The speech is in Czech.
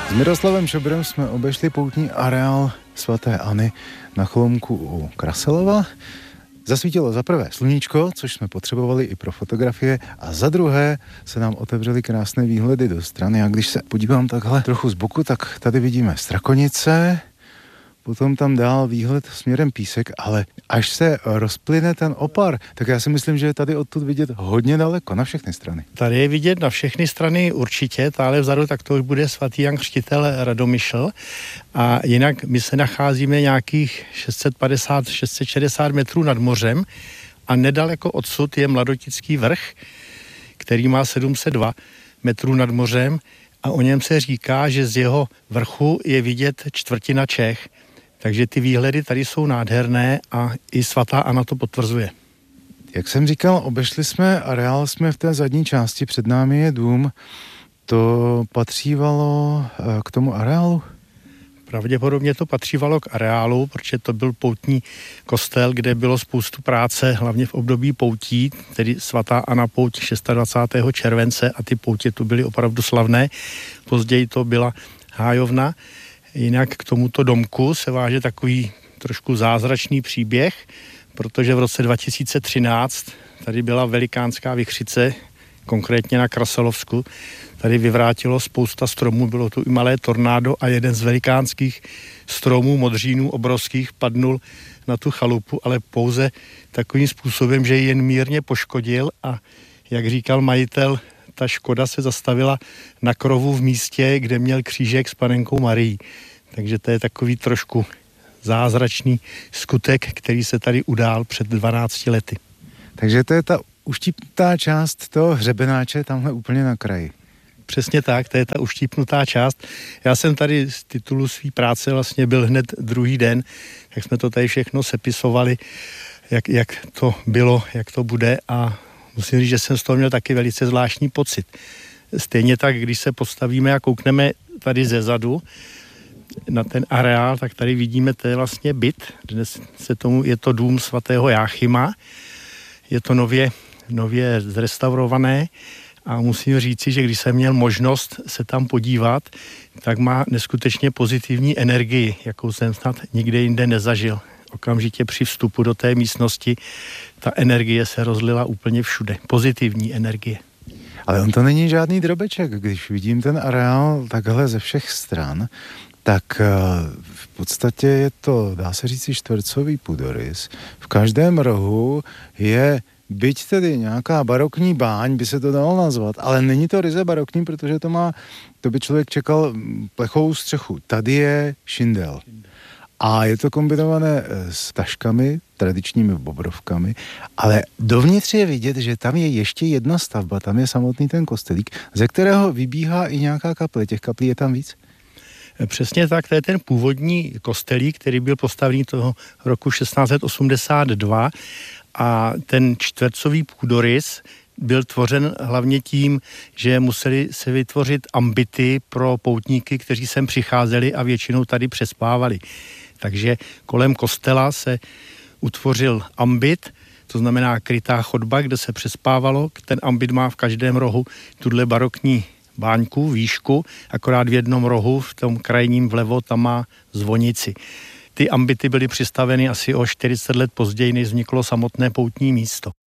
S Miroslavem Šobrem jsme obešli poutní areál svaté Anny na Cholomku u Kraselova. Zasvítilo za prvé sluníčko, což jsme potřebovali i pro fotografie, a za druhé se nám otevřely krásné výhledy do strany. A když se podívám takhle trochu z boku, tak tady vidíme Strakonice, potom tam dál výhled směrem Písek, ale až se rozplyne ten Opar, tak já si myslím, že je tady odtud vidět hodně daleko, na všechny strany. Tady je vidět na všechny strany určitě, tále vzadu, tak to už bude svatý Jan Křtitel Radomyšl. A jinak my se nacházíme nějakých 650-660 metrů nad mořem a nedaleko odsud je Mladotický vrch, který má 702 metrů nad mořem a o něm se říká, že z jeho vrchu je vidět čtvrtina Čech. Takže ty výhledy tady jsou nádherné a i svatá Anna to potvrzuje. Jak jsem říkal, obešli jsme areál, jsme v té zadní části, před námi je dům. To patřívalo k tomu areálu? Pravděpodobně to patřívalo k areálu, protože to byl poutní kostel, kde bylo spoustu práce, hlavně v období poutí, tedy svatá Anna pouť 26. července a ty poutě tu byly opravdu slavné. Později to byla hájovna. Jinak k tomuto domku se váže takový trošku zázračný příběh, protože v roce 2013 tady byla velikánská vichřice, konkrétně na Kraselovsku. Tady vyvrátilo spousta stromů, bylo tu i malé tornádo a jeden z velikánských stromů, modřínů obrovských, padnul na tu chalupu, ale pouze takovým způsobem, že ji jen mírně poškodil a jak říkal majitel, ta škoda se zastavila na krovu v místě, kde měl křížek s panenkou Marií. Takže to je takový trošku zázračný skutek, který se tady udál před 12 lety. Takže to je ta uštípnutá část toho hřebenáče tamhle úplně na kraji. Přesně tak, to je ta uštípnutá část. Já jsem tady z titulu své práce vlastně byl hned druhý den, jak jsme to tady všechno sepisovali, jak to bylo, jak to bude a musím říct, že jsem z toho měl taky velice zvláštní pocit. Stejně tak, když se postavíme a koukneme tady zezadu na ten areál, tak tady vidíme, to je vlastně byt. Dnes je to dům svatého Jáchyma. Je to nově zrestaurované a musím říci, že když jsem měl možnost se tam podívat, tak má neskutečně pozitivní energii, jakou jsem snad nikde jinde nezažil. Okamžitě při vstupu do té místnosti ta energie se rozlila úplně všude. Pozitivní energie. Ale on to není žádný drobeček. Když vidím ten areál takhle ze všech stran, tak v podstatě je to, dá se říct, čtvercový půdorys. V každém rohu je, byť tedy nějaká barokní báň, by se to dalo nazvat, ale není to ryze barokní, protože to by člověk čekal plechovou střechu. Tady je šindel. A je to kombinované s taškami, tradičními bobrovkami, ale dovnitř je vidět, že tam je ještě jedna stavba, tam je samotný ten kostelík, ze kterého vybíhá i nějaká kaple. Těch kaplí je tam víc? Přesně tak, to je ten původní kostelík, který byl postavený toho roku 1682 a ten čtvercový půdorys byl tvořen hlavně tím, že museli se vytvořit ambity pro poutníky, kteří sem přicházeli a většinou tady přespávali. Takže kolem kostela se utvořil ambit, to znamená krytá chodba, kde se přespávalo. Ten ambit má v každém rohu tuhle barokní báňku, výšku, akorát v jednom rohu, v tom krajním vlevo, tam má zvonici. Ty ambity byly přistaveny asi o 40 let později, než vzniklo samotné poutní místo.